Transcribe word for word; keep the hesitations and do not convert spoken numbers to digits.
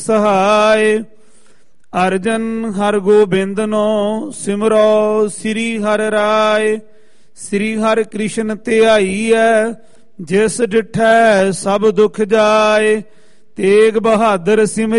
ਸਹਾਇ। ਅਰਜਨ ਹਰ ਗੋਬਿੰਦਨੋ ਸਿਮਰੋ ਸ੍ਰੀ ਹਰਿ ਰਾਇ। ਸ੍ਰੀ ਹਰਿ ਕ੍ਰਿਸ਼ਨ ਧਿਆਈਐ ਜਿਸ ਡਿਠੈ ਸਭ ਦੁਖ ਜਾਏ। ਤੇਗ ਬਹਾਦਰ ਸਿਮਰਿ